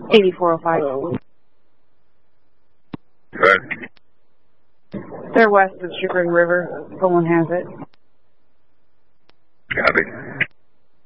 8405. Good. They're west of Chickering River. Someone has it. Copy.